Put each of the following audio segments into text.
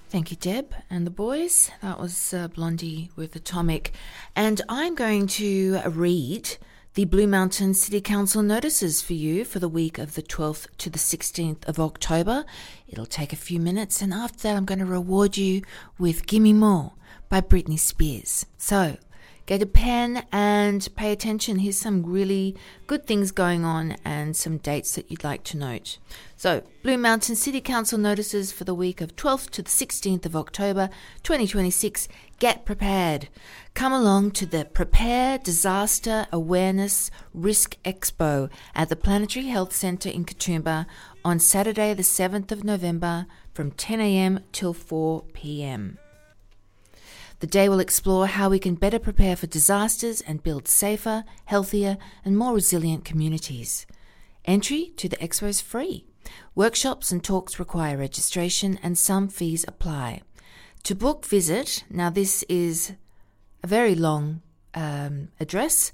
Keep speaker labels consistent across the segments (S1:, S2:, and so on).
S1: Thank you, Deb and the boys. That was Blondie with Atomic. And I'm going to read the Blue Mountain City Council notices for you for the week of the 12th to the 16th of October. It'll take a few minutes, and after that I'm going to reward you with Gimme More by Britney Spears. So get a pen and pay attention. Here's some really good things going on and some dates that you'd like to note. So, Blue Mountain City Council notices for the week of 12th to the 16th of October 2026. Get prepared. Come along to the Prepare Disaster Awareness Risk Expo at the Planetary Health Centre in Katoomba on Saturday the 7th of November from 10 a.m. till 4 p.m. The day will explore how we can better prepare for disasters and build safer, healthier and more resilient communities. Entry to the expo is free. Workshops and talks require registration and some fees apply. To book, visit, now this is a very long address,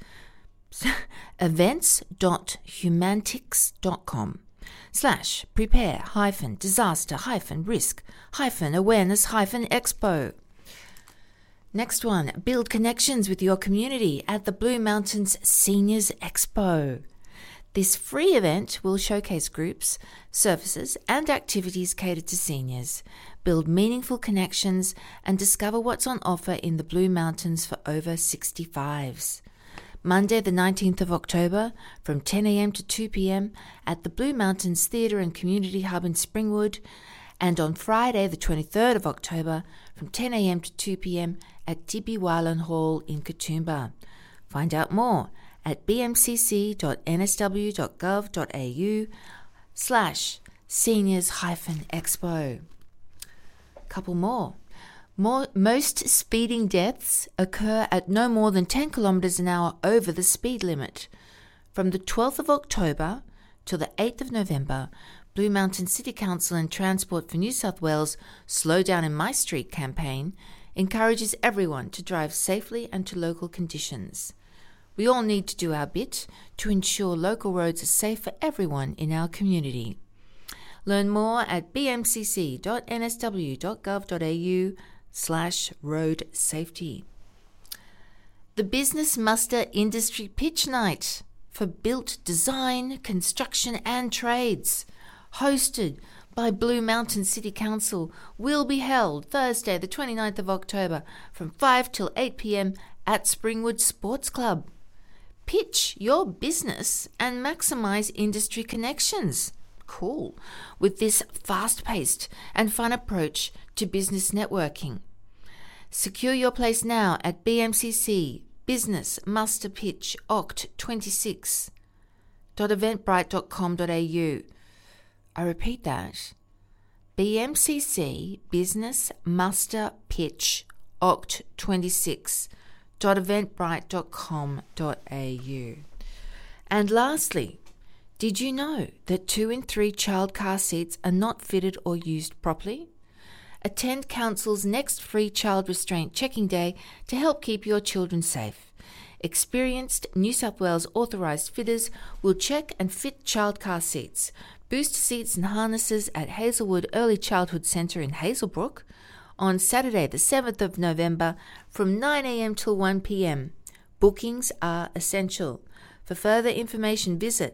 S1: events.humantics.com/prepare-disaster-risk-awareness-expo. Next one, build connections with your community at the Blue Mountains Seniors Expo. This free event will showcase groups, services, and activities catered to seniors, build meaningful connections, and discover what's on offer in the Blue Mountains for over 65s. Monday the 19th of October from 10 a.m. to 2 p.m. at the Blue Mountains Theatre and Community Hub in Springwood, and on Friday the 23rd of October from 10 a.m. to 2 p.m. at Tibby Wyland Hall in Katoomba. Find out more at bmcc.nsw.gov.au/seniors-expo. Couple more. Most speeding deaths occur at no more than 10 kilometres an hour over the speed limit. From the 12th of October till the 8th of November, Blue Mountain City Council and Transport for New South Wales' Slow Down in My Street campaign encourages everyone to drive safely and to local conditions. We all need to do our bit to ensure local roads are safe for everyone in our community. Learn more at bmcc.nsw.gov.au/road safety. The Business Muster Industry Pitch Night for built design, construction and trades, hosted by Blue Mountain City Council, will be held Thursday the 29th of October from 5 till 8 p.m. at Springwood Sports Club. Pitch your business and maximize industry connections. Cool. With this fast-paced and fun approach to business networking. Secure your place now at BMCC Business Muster Pitch Oct 26.eventbrite.com.au. I repeat that. BMCC Business Muster Pitch Oct 26.eventbrite.com.au. And lastly, did you know that 2 in 3 child car seats are not fitted or used properly? Attend Council's next free child restraint checking day to help keep your children safe. Experienced New South Wales authorised fitters will check and fit child car seats, booster seats and harnesses at Hazelwood Early Childhood Centre in Hazelbrook on Saturday the 7th of November from 9 a.m. till 1 p.m. Bookings are essential. For further information visit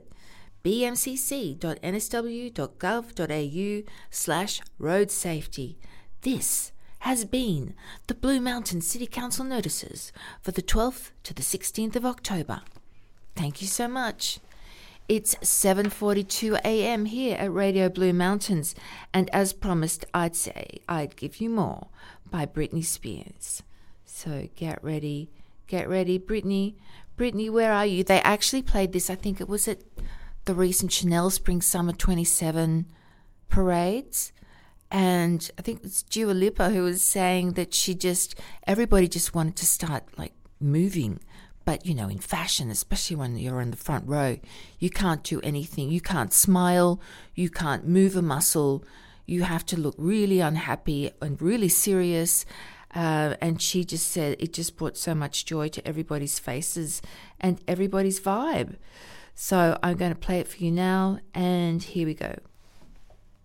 S1: bmcc.nsw.gov.au/road safety. This has been the Blue Mountain City Council notices for the 12th to the 16th of October. Thank you so much. It's 7:42 a.m. here at Radio Blue Mountains, and as promised, I'd say I'd give you more by Britney Spears. So get ready, Britney. Britney, where are you? They actually played this, I think it was at the recent Chanel Spring Summer 27 parades, and I think it's Dua Lipa who was saying that everybody just wanted to start like moving. But, you know, in fashion, especially when you're in the front row, you can't do anything. You can't smile. You can't move a muscle. You have to look really unhappy and really serious. And she just said it just brought so much joy to everybody's faces and everybody's vibe. So I'm going to play it for you now. And here we go.